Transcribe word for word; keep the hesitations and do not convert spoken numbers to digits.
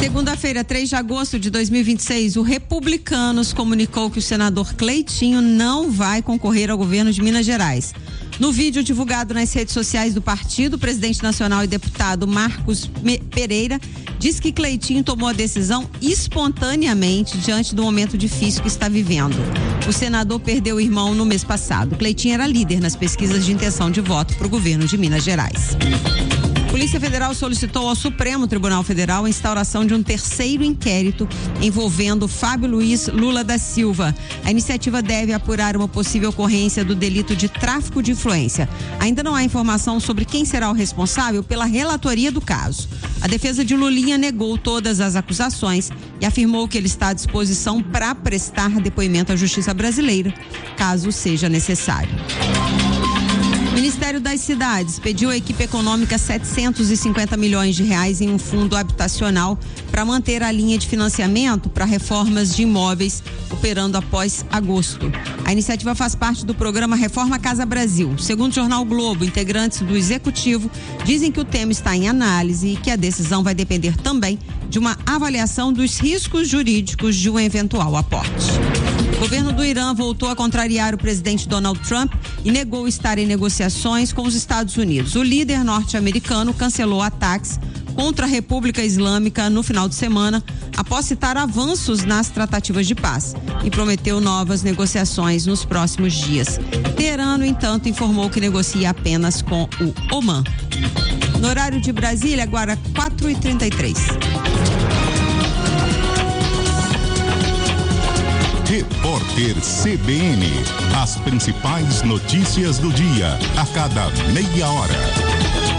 Segunda-feira, três de agosto de dois mil e vinte e seis, o Republicanos comunicou que o senador Cleitinho não vai concorrer ao governo de Minas Gerais. No vídeo divulgado nas redes sociais do partido, o presidente nacional e deputado Marcos Pereira diz que Cleitinho tomou a decisão espontaneamente diante do momento difícil que está vivendo. O senador perdeu o irmão no mês passado. Cleitinho era líder nas pesquisas de intenção de voto para o governo de Minas Gerais. A Polícia Federal solicitou ao Supremo Tribunal Federal a instauração de um terceiro inquérito envolvendo Fábio Luiz Lula da Silva. A iniciativa deve apurar uma possível ocorrência do delito de tráfico de influência. Ainda não há informação sobre quem será o responsável pela relatoria do caso. A defesa de Lulinha negou todas as acusações e afirmou que ele está à disposição para prestar depoimento à Justiça brasileira, caso seja necessário. O Ministério das Cidades pediu à equipe econômica setecentos e cinquenta milhões de reais em um fundo habitacional para manter a linha de financiamento para reformas de imóveis operando após agosto. A iniciativa faz parte do programa Reforma Casa Brasil. Segundo o jornal Globo, integrantes do executivo dizem que o tema está em análise e que a decisão vai depender também de uma avaliação dos riscos jurídicos de um eventual aporte. O governo do Irã voltou a contrariar o presidente Donald Trump e negou estar em negociações com os Estados Unidos. O líder norte-americano cancelou ataques contra a República Islâmica no final de semana, após citar avanços nas tratativas de paz, e prometeu novas negociações nos próximos dias. Teherã, no entanto, informou que negocia apenas com o Omã. No horário de Brasília, agora quatro e trinta e três. Repórter C B N. As principais notícias do dia, a cada meia hora.